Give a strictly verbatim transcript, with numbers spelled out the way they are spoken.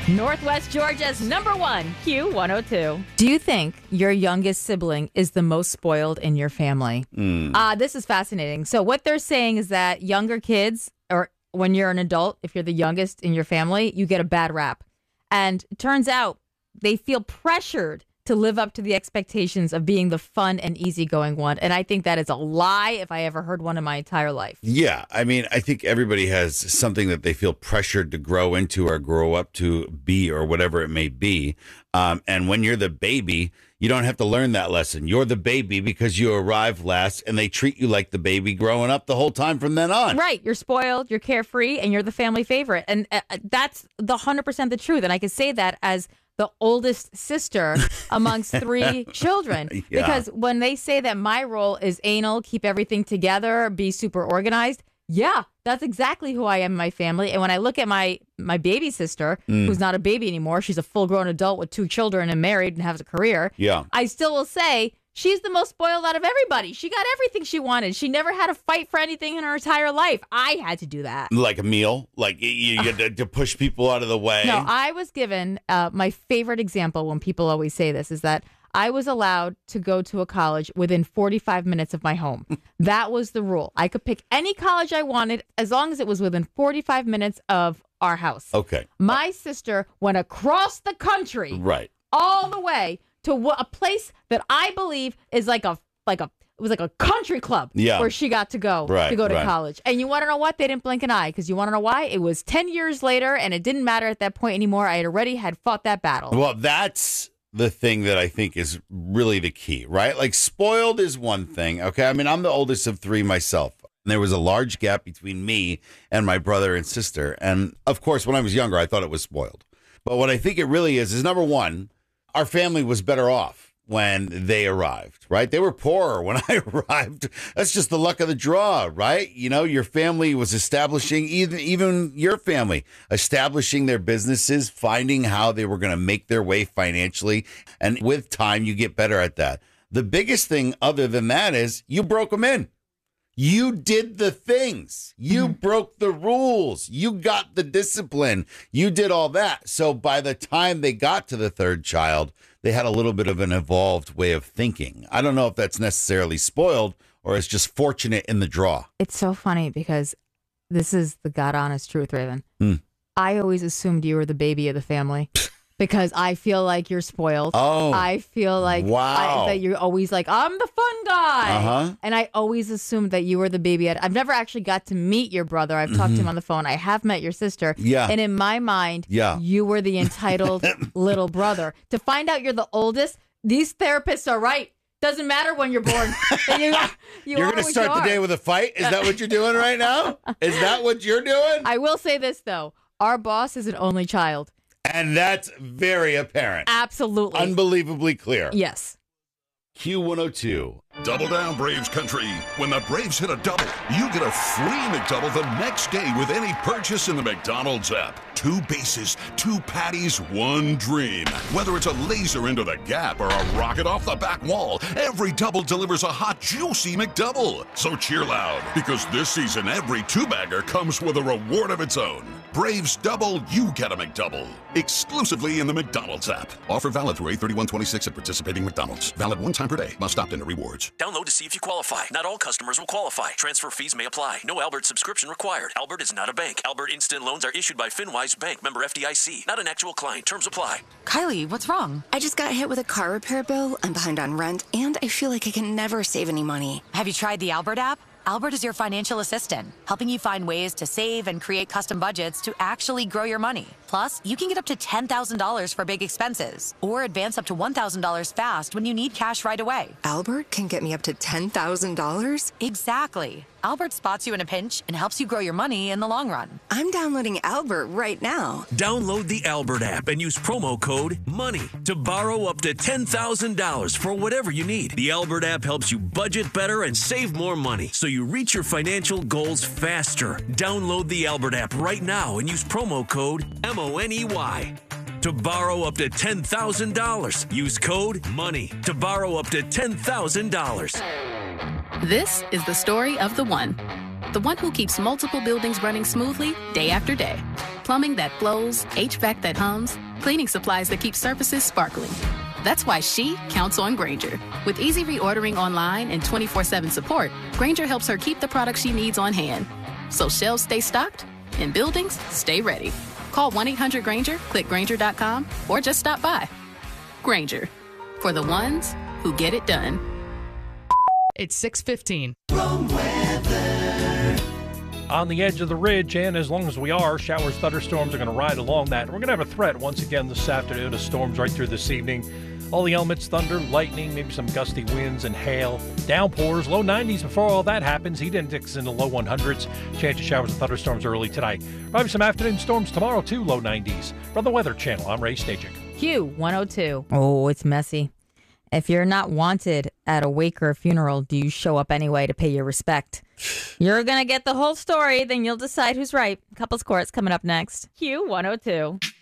Northwest Georgia's number one, Q one oh two. Do you think your youngest sibling is the most spoiled in your family? Mm. Uh, this is fascinating. So what they're saying is that younger kids, or when you're an adult, if you're the youngest in your family, you get a bad rap. And it turns out they feel pressured to live up to the expectations of being the fun and easygoing one. And I think that is a lie if I ever heard one in my entire life. Yeah, I mean, I think everybody has something that they feel pressured to grow into or grow up to be or whatever it may be. Um, and when you're the baby, you don't have to learn that lesson. You're the baby because you arrive last and they treat you like the baby growing up the whole time from then on. Right. You're spoiled, you're carefree, and you're the family favorite. And uh, that's the one hundred percent the truth. And I can say that as the oldest sister amongst three children. Yeah. Because when they say that my role is anal, keep everything together, be super organized, yeah, that's exactly who I am in my family. And when I look at my my baby sister, Mm. who's not a baby anymore, she's a full-grown adult with two children and married and has a career. Yeah. I still will say she's the most spoiled out of everybody. She got everything she wanted. She never had to fight for anything in her entire life. I had to do that. Like a meal? Like you, you get to, to push people out of the way? No, I was given uh, my favorite example when people always say this is that I was allowed to go to a college within forty-five minutes of my home. That was the rule. I could pick any college I wanted as long as it was within forty-five minutes of our house. Okay. My sister went across the country, Right. all the way to wh- a place that I believe is like a like a it was like a country club Yeah. where she got to go Right, to go to right. college. And you want to know what? They didn't blink an eye because you want to know why? It was ten years later and it didn't matter at that point anymore. I had already had fought that battle. Well, that's the thing that I think is really the key, right? Like spoiled is one thing. Okay. I mean, I'm the oldest of three myself. And there was a large gap between me and my brother and sister. And of course, when I was younger, I thought it was spoiled. But what I think it really is, is number one, our family was better off when they arrived, right? They were poorer when I arrived. That's just the luck of the draw, right? You know, your family was establishing, even, even your family, establishing their businesses, finding how they were going to make their way financially. And with time, you get better at that. The biggest thing other than that is you broke them in. You did the things. You mm-hmm. broke the rules. You got the discipline. You did all that. So by the time they got to the third child, they had a little bit of an evolved way of thinking. I don't know if that's necessarily spoiled or it's just fortunate in the draw. It's so funny because this is the God honest truth, Raven. Hmm. I always assumed you were the baby of the family. Because I feel like you're spoiled. Oh, I feel like wow. I, that you're always like, I'm the fun guy. Uh-huh. And I always assumed that you were the baby. I've never actually got to meet your brother. I've talked Mm-hmm. to him on the phone. I have met your sister. Yeah. And in my mind, Yeah. you were the entitled little brother. To find out you're the oldest, these therapists are right. Doesn't matter when you're born. you, you You're going to start the day with a fight? Is that what you're doing right now? Is that what you're doing? I will say this, though. Our boss is an only child. And that's very apparent. Absolutely. Unbelievably clear. Yes. Q one oh two. Double down, Braves country. When the Braves hit a double, you get a free McDouble the next day with any purchase in the McDonald's app. Two bases, two patties, one dream. Whether it's a laser into the gap or a rocket off the back wall, every double delivers a hot, juicy McDouble. So cheer loud, because this season every two-bagger comes with a reward of its own. Braves double, you get a McDouble. Exclusively in the McDonald's app. Offer valid through eight thirty-one twenty-six at participating McDonald's. Valid one time per day. Must opt into rewards. Download to see if you qualify. Not all customers will qualify. Transfer fees may apply. No Albert subscription required. Albert is not a bank. Albert Instant Loans are issued by FinWise Bank, member F D I C. Not an actual client. Terms apply. Kylie, what's wrong? I just got hit with a car repair bill. I'm behind on rent, and I feel like I can never save any money. Have you tried the Albert app? Albert is your financial assistant, helping you find ways to save and create custom budgets to actually grow your money. Plus, you can get up to ten thousand dollars for big expenses or advance up to one thousand dollars fast when you need cash right away. Albert can get me up to ten thousand dollars? Exactly. Albert spots you in a pinch and helps you grow your money in the long run. I'm downloading Albert right now. Download the Albert app and use promo code MONEY to borrow up to ten thousand dollars for whatever you need. The Albert app helps you budget better and save more money so you reach your financial goals faster. Download the Albert app right now and use promo code M O N E Y. To borrow up to ten thousand dollars, use code MONEY to borrow up to ten thousand dollars. This is the story of the one. The one who keeps multiple buildings running smoothly day after day. Plumbing that flows, H V A C that hums, cleaning supplies that keep surfaces sparkling. That's why she counts on Grainger. With easy reordering online and twenty-four seven support, Grainger helps her keep the products she needs on hand. So shelves stay stocked and buildings stay ready. Call one eight hundred Grainger, click Grainger dot com, or just stop by. Grainger, for the ones who get it done. It's six fifteen. On the edge of the ridge, and as long as we are, showers, thunderstorms are going to ride along that. We're going to have a threat once again this afternoon of storms right through this evening. All the elements, thunder, lightning, maybe some gusty winds and hail, downpours, low nineties before all that happens. Heat index in the low hundreds. Chance of showers and thunderstorms early tonight. Probably some afternoon storms tomorrow, too, low nineties. From the Weather Channel, I'm Ray Stajic. Q one oh two. Oh, it's messy. If you're not wanted at a wake or a funeral, do you show up anyway to pay your respect? You're going to get the whole story, then you'll decide who's right. Couples Court's coming up next. Q one oh two.